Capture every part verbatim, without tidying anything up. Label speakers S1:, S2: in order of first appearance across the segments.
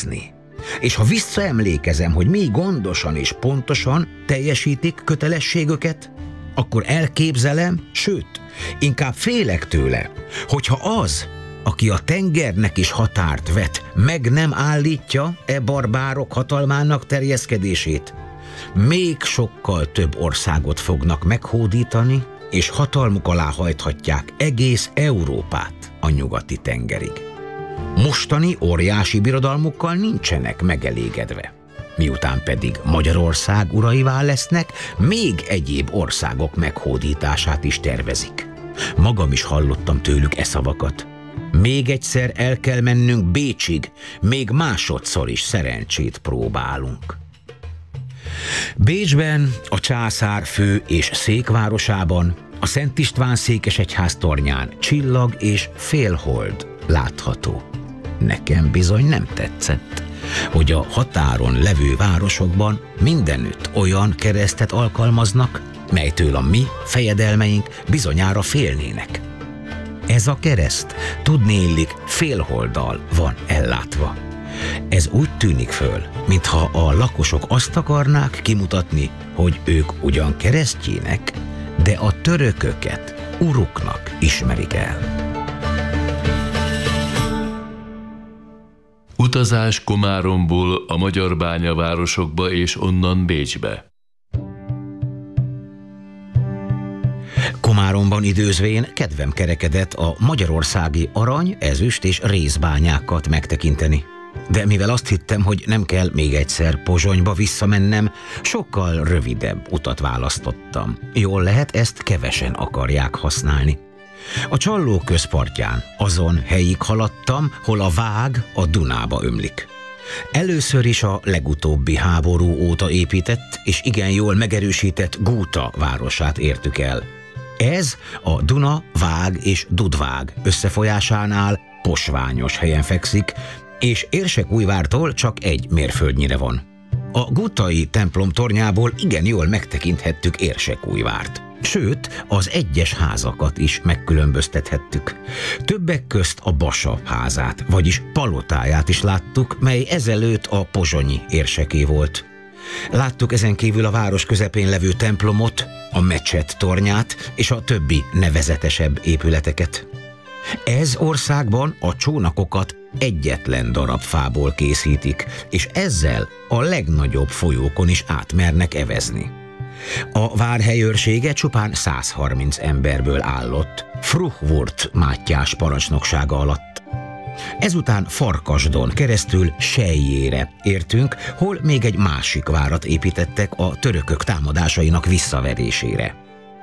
S1: tervezni. És ha visszaemlékezem, hogy mi gondosan és pontosan teljesítik kötelességüket, akkor elképzelem, sőt, inkább félek tőle, hogyha az, aki a tengernek is határt vet, meg nem állítja e barbárok hatalmának terjeszkedését, még sokkal több országot fognak meghódítani, és hatalmuk alá hajthatják egész Európát a nyugati tengerig. Mostani óriási birodalmukkal nincsenek megelégedve. Miután pedig Magyarország uraivá lesznek, még egyéb országok meghódítását is tervezik. Magam is hallottam tőlük e szavakat. Még egyszer el kell mennünk Bécsig, még másodszor is szerencsét próbálunk. Bécsben, a császár fő és székvárosában, a Szent István székesegyház tornyán csillag és félhold látható. Nekem bizony nem tetszett, hogy a határon levő városokban mindenütt olyan keresztet alkalmaznak, melytől a mi fejedelmeink bizonyára félnének. Ez a kereszt tudnéillik félholddal van ellátva. Ez úgy tűnik föl, mintha a lakosok azt akarnák kimutatni, hogy ők ugyan keresztjének, de a törököket uruknak ismerik el.
S2: Utazás Komáromból a magyar bányavárosokba és onnan Bécsbe.
S1: Komáromban időzvén kedvem kerekedett a magyarországi arany, ezüst és rézbányákat megtekinteni. De mivel azt hittem, hogy nem kell még egyszer Pozsonyba visszamennem, sokkal rövidebb utat választottam. Jól lehet, ezt kevesen akarják használni. A Csalló közpartján azon helyig haladtam, hol a Vág a Dunába ömlik. Először is a legutóbbi háború óta épített és igen jól megerősített Gúta városát értük el. Ez a Duna, Vág és Dudvág összefolyásánál posványos helyen fekszik, és Érsekújvártól csak egy mérföldnyire van. A gutai templom tornyából igen jól megtekinthettük Érsekújvárt. Sőt, az egyes házakat is megkülönböztethettük. Többek közt a Basa házát, vagyis palotáját is láttuk, mely ezelőtt a pozsonyi érseké volt. Láttuk ezen kívül a város közepén levő templomot, a mecset tornyát és a többi nevezetesebb épületeket. Ez országban a csónakokat egyetlen darab fából készítik, és ezzel a legnagyobb folyókon is átmernek evezni. A vár őrsége csupán száz harminc emberből állott, Fruhwurth Mátyás parancsnoksága alatt. Ezután Farkasdon keresztül Selyjére értünk, hol még egy másik várat építettek a törökök támadásainak visszaverésére.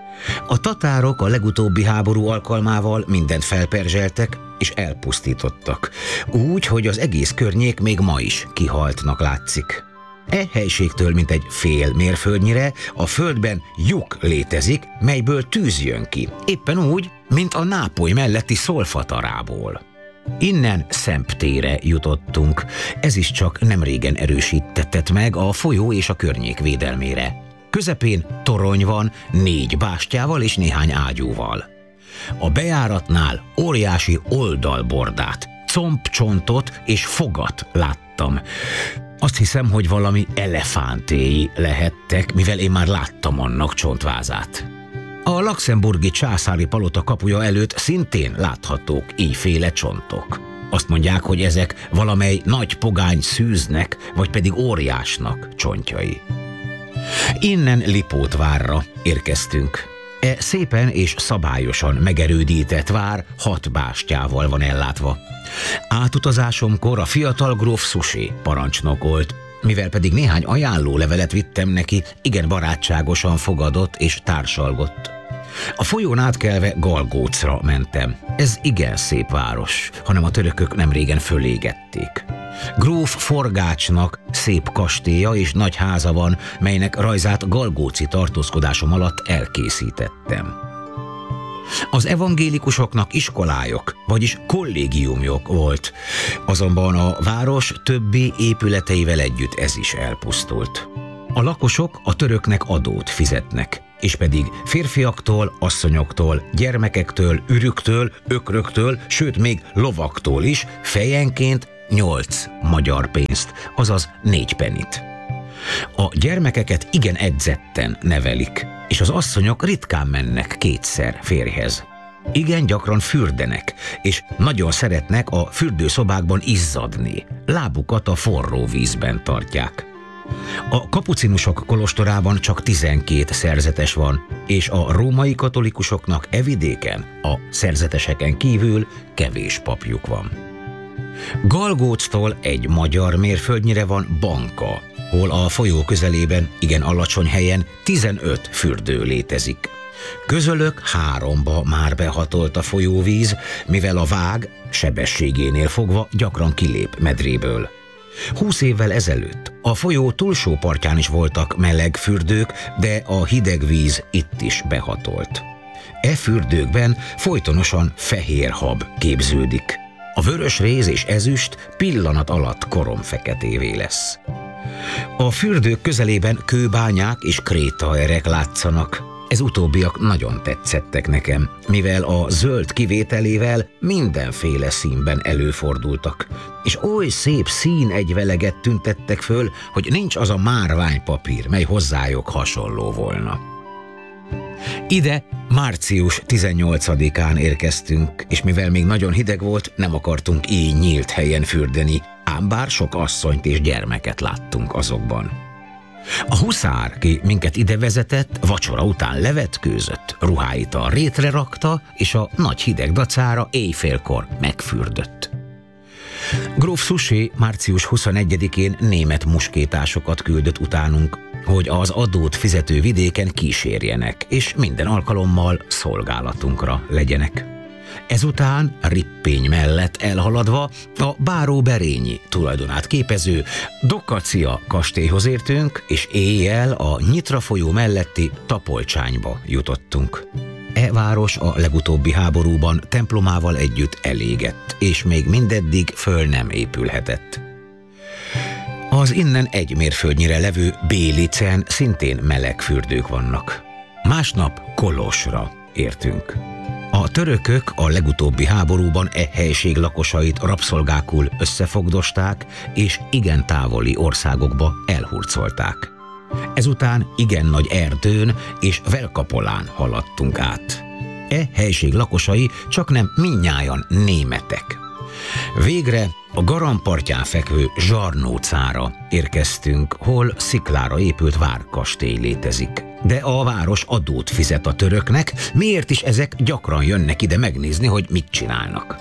S1: A tatárok a legutóbbi háború alkalmával mindent felperzseltek és elpusztítottak, úgy, hogy az egész környék még ma is kihaltnak látszik. E helységtől mintegy fél mérföldnyire a földben lyuk létezik, melyből tűz jön ki, éppen úgy, mint a Nápoly melletti Szolfatarából. Innen Szemptére jutottunk, ez is csak nemrégen erősítettet meg a folyó és a környék védelmére. Közepén torony van, négy bástyával és néhány ágyúval. A bejáratnál óriási oldalbordát, combcsontot és fogat láttam. Azt hiszem, hogy valami elefántéi lehettek, mivel én már láttam annak csontvázát. A luxemburgi császári palota kapuja előtt szintén láthatók íjféle csontok. Azt mondják, hogy ezek valamely nagy pogány szűznek, vagy pedig óriásnak csontjai. Innen Lipótvárra érkeztünk. E szépen és szabályosan megerődített vár hat bástyával van ellátva. Átutazásomkor a fiatal gróf Suché parancsnokolt, mivel pedig néhány ajánlólevelet vittem neki, igen barátságosan fogadott és társalgott. A folyón átkelve Galgócra mentem. Ez igen szép város, hanem a törökök nemrégen fölégették. Gróf Forgácsnak szép kastélya és nagy háza van, melynek rajzát galgóci tartózkodásom alatt elkészítettem. Az evangélikusoknak iskolájuk, vagyis kollégiumjuk volt, azonban a város többi épületeivel együtt ez is elpusztult. A lakosok a töröknek adót fizetnek, és pedig férfiaktól, asszonyoktól, gyermekektől, ürüktől, ökröktől, sőt még lovaktól is fejenként nyolc magyar pénzt, azaz négy penit. A gyermekeket igen edzetten nevelik, és az asszonyok ritkán mennek kétszer férjhez. Igen gyakran fürdenek, és nagyon szeretnek a fürdőszobákban izzadni. Lábukat a forró vízben tartják. A kapucinusok kolostorában csak tizenkét szerzetes van, és a római katolikusoknak e vidéken, a szerzeteseken kívül kevés papjuk van. Galgóctól egy magyar mérföldnyire van Banka, hol a folyó közelében, igen alacsony helyen tizenöt fürdő létezik. Közülük háromba már behatolt a folyóvíz, mivel a vág sebességénél fogva gyakran kilép medréből. Húsz évvel ezelőtt a folyó túlsó partján is voltak meleg fürdők, de a hideg víz itt is behatolt. E fürdőkben folytonosan fehér hab képződik. A vörös réz és ezüst pillanat alatt koromfeketévé lesz. A fürdők közelében kőbányák és krétaerek látszanak. Ez utóbbiak nagyon tetszettek nekem, mivel a zöld kivételével mindenféle színben előfordultak, és oly szép színegyveleget tüntettek föl, hogy nincs az a márványpapír, mely hozzájuk hasonló volna. Ide március tizennyolcadikán érkeztünk, és mivel még nagyon hideg volt, nem akartunk így nyílt helyen fürdeni, ám bár sok asszonyt és gyermeket láttunk azokban. A huszár, ki minket ide vezetett, vacsora után levetkőzött, ruháit a rétre rakta, és a nagy hideg dacára éjfélkor megfürdött. Gróf Suchet március huszonegyedikén német muskétásokat küldött utánunk, hogy az adót fizető vidéken kísérjenek, és minden alkalommal szolgálatunkra legyenek. Ezután Rippény mellett elhaladva a Báró-Berényi tulajdonát képező Dokkacia kastélyhoz értünk, és éjjel a Nyitra folyó melletti Tapolcsányba jutottunk. E város a legutóbbi háborúban templomával együtt elégett, és még mindeddig föl nem épülhetett. Az innen egy mérföldnyire levő Bélicen szintén meleg fürdők vannak. Másnap Kolosra értünk. A törökök a legutóbbi háborúban e helység lakosait rabszolgákul összefogdosták, és igen távoli országokba elhurcolták. Ezután igen nagy erdőn és Velkapolán haladtunk át. E helység lakosai csaknem mindnyájan németek. Végre a Garam partján fekvő Zsarnócára érkeztünk, hol sziklára épült várkastély létezik. De a város adót fizet a töröknek, miért is ezek gyakran jönnek ide megnézni, hogy mit csinálnak.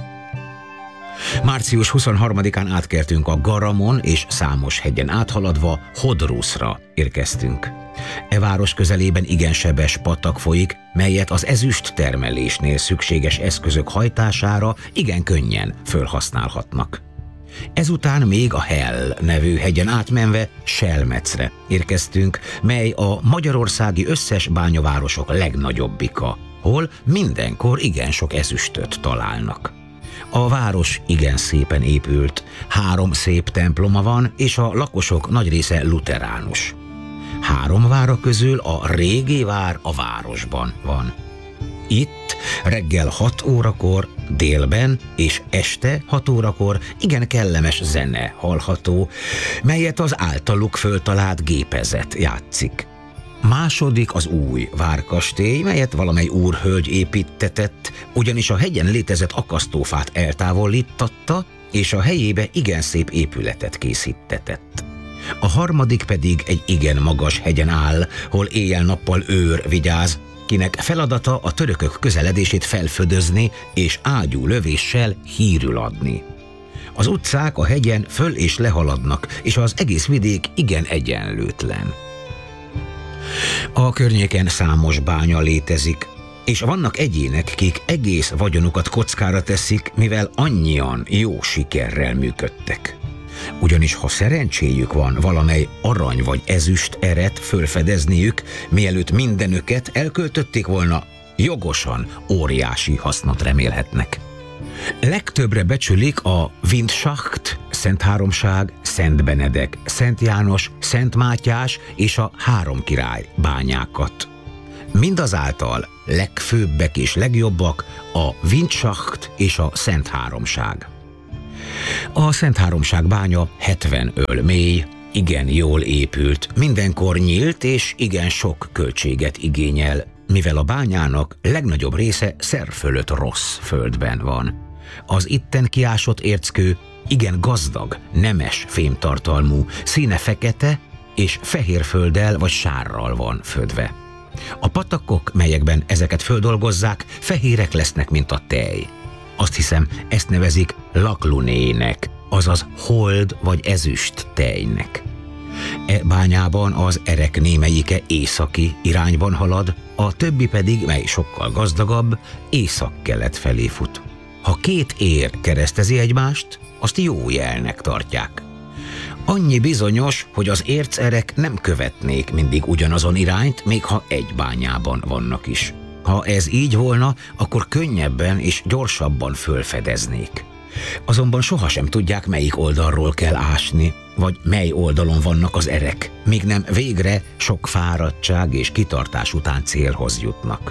S1: március huszonharmadikán átkeltünk a Garamon, és számos hegyen áthaladva Hodruszra érkeztünk. E város közelében igen sebes patak folyik, melyet az ezüst termelésnél szükséges eszközök hajtására igen könnyen fölhasználhatnak. Ezután még a Hell nevű hegyen átmenve Selmecre érkeztünk, mely a magyarországi összes bányavárosok legnagyobbika, hol mindenkor igen sok ezüstöt találnak. A város igen szépen épült, három szép temploma van, és a lakosok nagy része luteránus. Három vára közül a régi vár a városban van. Itt reggel hat órakor, délben és este hat órakor igen kellemes zene hallható, melyet az általuk föltalált gépezet játszik. Második az új várkastély, melyet valamely úrhölgy építtetett, ugyanis a hegyen létezett akasztófát eltávolítatta, és a helyébe igen szép épületet készítetett. A harmadik pedig egy igen magas hegyen áll, hol éjjel-nappal őr vigyáz, kinek feladata a törökök közeledését felfödözni és ágyú lövéssel hírül adni. Az utcák a hegyen föl és lehaladnak, és az egész vidék igen egyenlőtlen. A környéken számos bánya létezik, és vannak egyének, kik egész vagyonukat kockára teszik, mivel annyian jó sikerrel működtek. Ugyanis ha szerencséjük van valamely arany vagy ezüst eret fölfedezniük, mielőtt mindenüket elköltötték volna, jogosan óriási hasznot remélhetnek. Legtöbbre becsülik a Windschacht, Szent Háromság, Szent Benedek, Szent János, Szent Mátyás és a Három Király bányákat. Mindazáltal legfőbbek és legjobbak a Windschacht és a Szent Háromság. A Szent Háromság bánya hetven öl mély, igen jól épült, mindenkor nyílt és igen sok költséget igényel, mivel a bányának legnagyobb része szer fölött rossz földben van. Az itten kiásott érckő igen gazdag, nemes fémtartalmú, színe fekete és fehér földdel vagy sárral van födve. A patakok, melyekben ezeket földolgozzák, fehérek lesznek, mint a tej. Azt hiszem, ezt nevezik laklunének, azaz hold vagy ezüst tejnek. E bányában az erek némelyike északi irányban halad, a többi pedig, mely sokkal gazdagabb, észak-kelet felé fut. Ha két ér keresztezi egymást, azt jó jelnek tartják. Annyi bizonyos, hogy az ércerek nem követnék mindig ugyanazon irányt, még ha egy bányában vannak is. Ha ez így volna, akkor könnyebben és gyorsabban fölfedeznék. Azonban sohasem tudják, melyik oldalról kell ásni, vagy mely oldalon vannak az erek, míg nem végre sok fáradtság és kitartás után célhoz jutnak.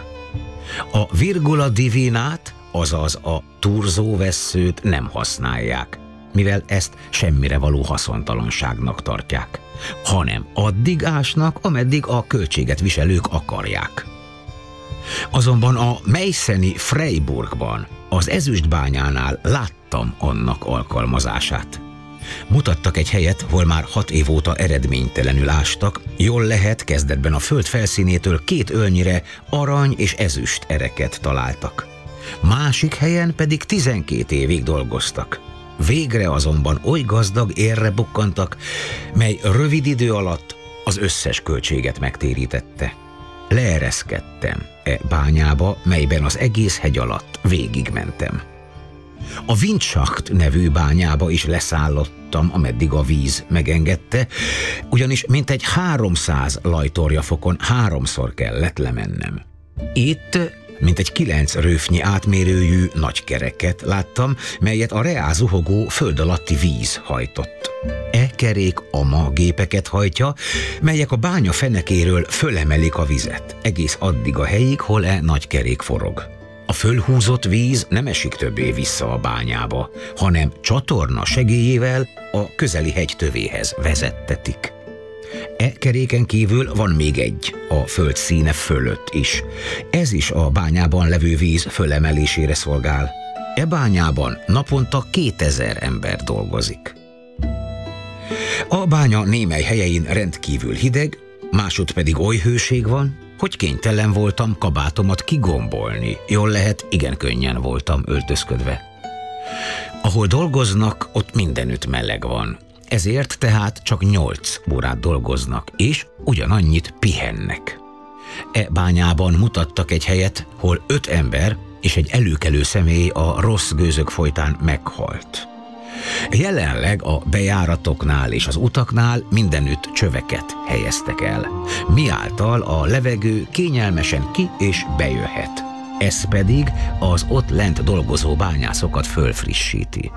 S1: A virgula divinát, azaz a turzó vesszőt nem használják, mivel ezt semmire való haszontalanságnak tartják, hanem addig ásnak, ameddig a költséget viselők akarják. Azonban a Meiszeni Freiburgban, az ezüstbányánál láttam annak alkalmazását. Mutattak egy helyet, hol már hat év óta eredménytelenül ástak, jól lehet kezdetben a föld felszínétől két ölnyire arany és ezüst ereket találtak. Másik helyen pedig tizenkét évig dolgoztak. Végre azonban oly gazdag érre bukkantak, mely rövid idő alatt az összes költséget megtérítette. Leereszkedtem e bányába, melyben az egész hegy alatt végigmentem. A Windschacht nevű bányába is leszállottam, ameddig a víz megengedte, ugyanis mintegy háromszáz lajtorjafokon háromszor kellett lemennem. Itt mintegy kilenc röfnyi átmérőjű nagy kereket láttam, melyet a reál zuhogó föld alatti víz hajtott. E kerék ama gépeket hajtja, melyek a bánya fenekéről fölemelik a vizet, egész addig a helyig, hol e nagy kerék forog. A fölhúzott víz nem esik többé vissza a bányába, hanem csatorna segélyével a közeli hegy tövéhez vezettetik. E keréken kívül van még egy, a föld színe fölött is. Ez is a bányában levő víz fölemelésére szolgál. E bányában naponta kétezer ember dolgozik. A bánya némely helyein rendkívül hideg, másod pedig oly hőség van, hogy kénytelen voltam kabátomat kigombolni, jól lehet, igen könnyen voltam öltözködve. Ahol dolgoznak, ott mindenütt meleg van, ezért tehát csak nyolc órát dolgoznak, és ugyanannyit pihennek. E bányában mutattak egy helyet, hol öt ember és egy előkelő személy a rossz gőzök folytán meghalt. Jelenleg a bejáratoknál és az utaknál mindenütt csöveket helyeztek el, miáltal a levegő kényelmesen ki- és bejöhet. Ez pedig az ott lent dolgozó bányászokat fölfrissíti.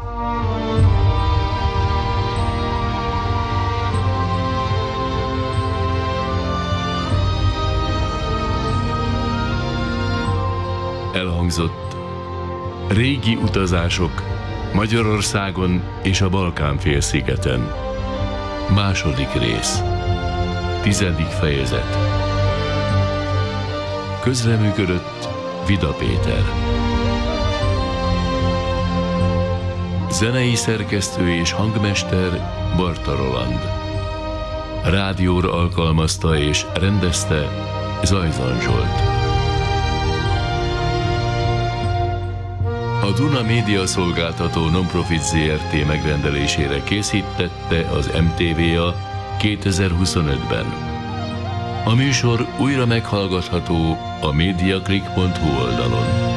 S2: Elhangzott régi utazások Magyarországon és a Balkán-félszigeten. Második rész. Tizedik fejezet. Közreműködött Vida Péter. Zenei szerkesztő és hangmester Barta Roland. Rádióra alkalmazta és rendezte Zajzan Zsolt. A Duna Média Szolgáltató Nonprofit zé er té megrendelésére készítette az em té vé a kétezer-huszonötben. A műsor újra meghallgatható a mediaclick pont hu oldalon.